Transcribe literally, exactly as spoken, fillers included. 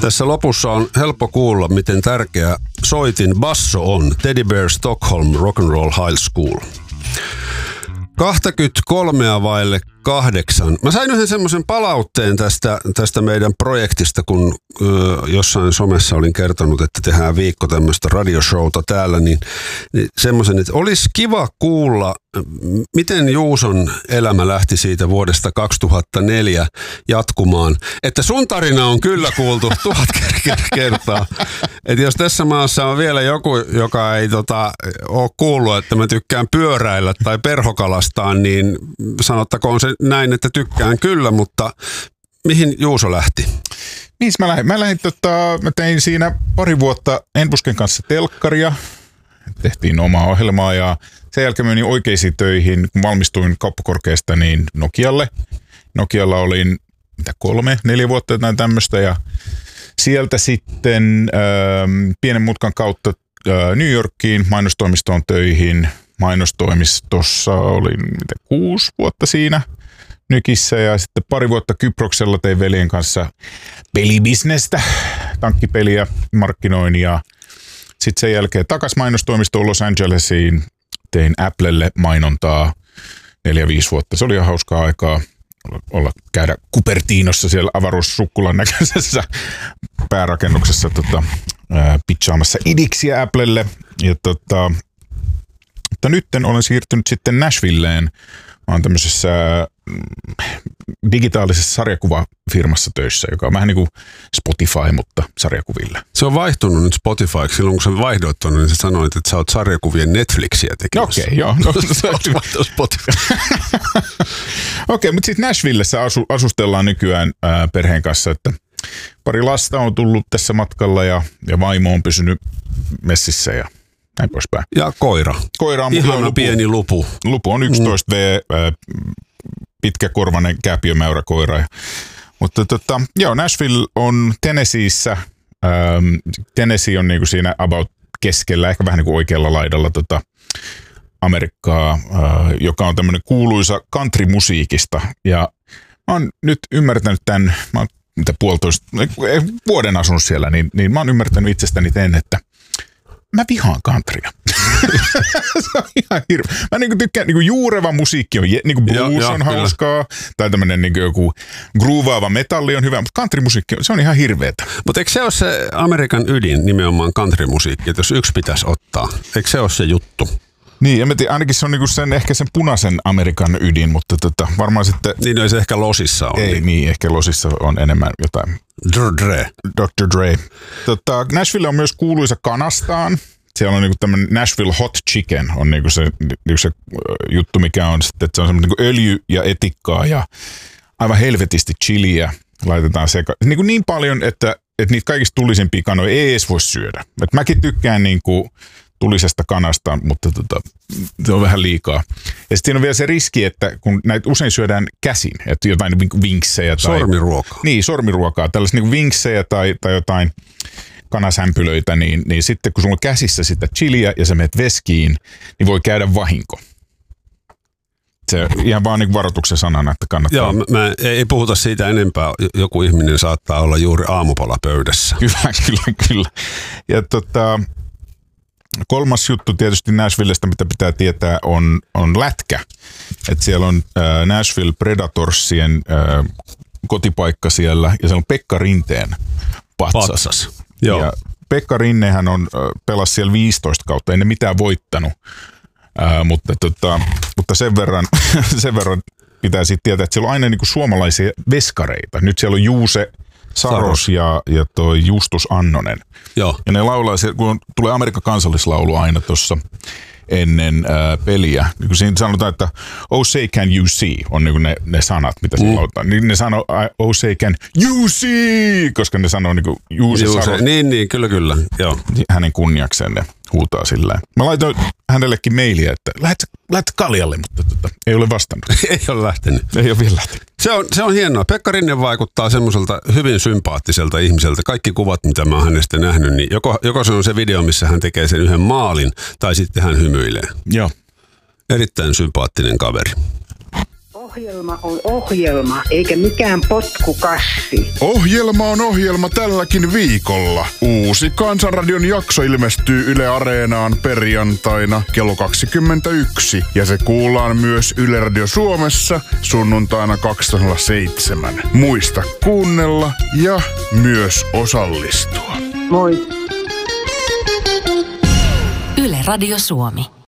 Tässä lopussa on helppo kuulla, miten tärkeä soitin basso on. Teddy Bear Stockholm Rock and Roll High School. kaksikymmentäkolme vaille kahdeksan. Mä sain yhden semmoisen palautteen tästä, tästä meidän projektista, kun ö, jossain somessa olin kertonut, että tehdään viikko tämmöistä radioshowta täällä, niin, niin semmoisen, että olisi kiva kuulla, miten Juuson elämä lähti siitä vuodesta kaksituhattaneljä jatkumaan. Että sun tarina on kyllä kuultu tuhat kertaa. Että jos tässä maassa on vielä joku, joka ei tota, ole kuullut, että mä tykkään pyöräillä tai perhokalastaa, niin sanottakoon se näin, että tykkään kyllä, mutta mihin Juuso lähti? Missä mä lähdin? Mä lähdin tota, mä tein siinä pari vuotta Enbusken kanssa telkkaria. Tehtiin omaa ohjelmaa ja sen jälkeen menin oikeisiin töihin. Kun valmistuin kauppakorkeasta, niin Nokialle. Nokialla olin mitä kolme, neljä vuotta jotain tämmöistä ja sieltä sitten ähm, pienen mutkan kautta äh, New Yorkiin mainostoimistoon töihin. Mainostoimistossa olin mitä, kuusi vuotta siinä Nykissä ja sitten pari vuotta Kyproksella tein veljen kanssa pelibisnestä, tankkipeliä, markkinoin ja sitten sen jälkeen takas mainostoimistoon Los Angelesiin, tein Applelle mainontaa neljä viisi vuotta. Se oli ihan hauskaa aikaa olla käydä Cupertinossa siellä avaruussukkulan näköisessä päärakennuksessa tota, ää, pitchaamassa idiksiä Applelle. Ja tota, mutta nytten olen siirtynyt sitten Nashvilleen. Mä oon tämmöisessä digitaalisessa sarjakuvafirmassa töissä, joka on vähän niin kuin Spotify, mutta sarjakuvilla. Se on vaihtunut nyt Spotifyksi. Silloin kun sä vaihdoit tuonne, niin sä sanoit, että sä oot sarjakuvien Netflixiä tekemässä. Okei, okay, joo. No, sä oot vaihtunut Spotify. Okei, okay, mutta sitten Nashvillessä asu, asustellaan nykyään ää, perheen kanssa, että pari lasta on tullut tässä matkalla ja, ja vaimo on pysynyt messissä ja näin poispäin. Ja koira. Koira on ihana lupu, pieni lupu. Lupu on yksitoista vuotta, mm. pitkäkorvainen kääpiömäyräkoira. Mutta tota, joo, Nashville on Tennesseeissä. Ähm, Tennessee on niinku siinä about keskellä, ehkä vähän niin kuin oikealla laidalla tota Amerikkaa, äh, joka on tämmöinen kuuluisa countrymusiikista. Ja mä oon nyt ymmärtänyt tämän, mä oon mitä puolitoista, vuoden asunut siellä, niin, niin mä oon ymmärtänyt itsestäni ten, että mä vihaan countrya. Se on ihan hirveä. Mä niinku tykkään, niinku juureva musiikki on, niinku blues ja, on ja, hauskaa, kyllä. Tai tämmönen niinku joku groovaava metalli on hyvä, mutta countrymusiikki, se on ihan hirveetä. Mutta eikö se ole se Amerikan ydin, nimenomaan countrymusiikki, että jos yksi pitäisi ottaa, eikö se ole se juttu? Niin, en mä tiedä, ainakin se on niinku sen, ehkä sen punaisen Amerikan ydin, mutta tota, varmaan sitten... Niin, no se ehkä Losissa on. Ei, niin, niin ehkä Losissa on enemmän jotain. doktor Dre. doktor Dre. Tota, Nashville on myös kuuluisa kanastaan. Siellä on niinku tämmöinen Nashville Hot Chicken, on niinku se, niinku se juttu, mikä on sitten, että se on semmoinen niinku öljy ja etikkaa ja aivan helvetisti chiliä laitetaan sekaan. Niinku niin paljon, että, että niitä kaikista tulisimpia kanoja ei edes voi syödä. Et mäkin tykkään niinku tulisesta kanasta, mutta tota, se on vähän liikaa. Ja sitten on vielä se riski, että kun näitä usein syödään käsin, että jotain vinksejä tai... Sormiruokaa. Niin, sormiruokaa. Tällaisia niin vinksejä tai, tai jotain kanasämpylöitä, niin, niin sitten kun sulla on käsissä sitä chiliä ja sä menet veskiin, niin voi käydä vahinko. Se ihan vaan niin varoituksen sanana, että kannattaa. Joo, mä, ei puhuta siitä enempää. Joku ihminen saattaa olla juuri aamupalapöydässä. Kyllä, kyllä, kyllä. Ja tota... Kolmas juttu tietysti Nashvillestä, mitä pitää tietää, on, on lätkä. Et siellä on äh, Nashville Predatorsien äh, kotipaikka siellä, ja siellä on Pekka Rinteen patsas. patsas. Joo. Ja Pekka Rinnehän on, äh, pelasi siellä viisitoista kautta, ei ne mitään voittanut, äh, mutta, tota, mutta sen, verran, sen verran pitää sitten tietää, että siellä on aina niinku suomalaisia veskareita. Nyt siellä on Juuse Saros, Saros. ja, ja toi Justus Annonen. Joo. Ja ne laulaa, kun tulee Amerikan kansallislaulu aina tuossa ennen ää, peliä. Niin kun siinä sanotaan, että oh say can you see, on niin ne, ne sanat, mitä siinä mm. lauletaan. Niin ne sanoo oh say can you see, koska ne sanoo niin kuin Juuse Saros. Niin, niin, kyllä, kyllä. Joo. Hänen kunniakseen ne huutaa silleen. Mä laitoin hänellekin mailia, että lähet, lähet kaljalle, mutta tota, ei ole vastannut. Ei ole lähtenyt. Ei ole vielä lähtenyt. Se on, se on hienoa. Pekka Rinne vaikuttaa semmoiselta hyvin sympaattiselta ihmiseltä. Kaikki kuvat, mitä mä oon hänestä nähnyt, niin joko, joko se on se video, missä hän tekee sen yhden maalin, tai sitten hän hymyilee. Joo. Erittäin sympaattinen kaveri. Oh, Ohjelma on ohjelma, eikä mikään potkukassi. Ohjelma on ohjelma tälläkin viikolla. Uusi Kansanradion jakso ilmestyy Yle Areenaan perjantaina kello kaksikymmentäyksi. Ja se kuullaan myös Yle Radio Suomessa sunnuntaina kaksitoista nolla seitsemän. Muista kuunnella ja myös osallistua. Moi. Yle Radio Suomi.